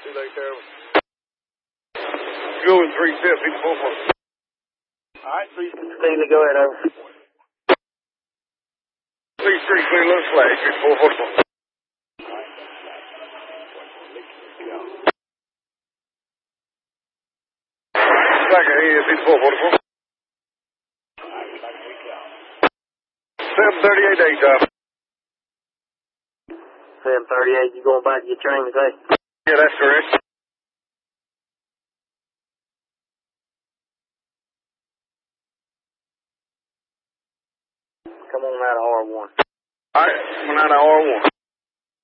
Too late there. Going 350, 440. All right, 360, go ahead, over. 3-3, clear, low flag, 444. Back ahead, 444. 738 daytime. 738, you going back to your train today? Yeah, that's correct. Come on out of R1. All right, coming out of R1.